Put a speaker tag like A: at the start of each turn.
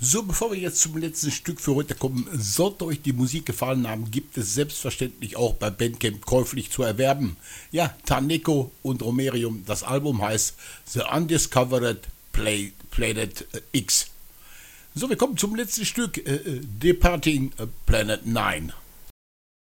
A: So, bevor wir jetzt zum letzten Stück für heute kommen, sollte euch die Musik gefallen haben, gibt es selbstverständlich auch bei Bandcamp käuflich zu erwerben. Ja, Taneko und Romerium, das Album heißt The Undiscovered Planet X. So, wir kommen zum letzten Stück, Departing Planet 9.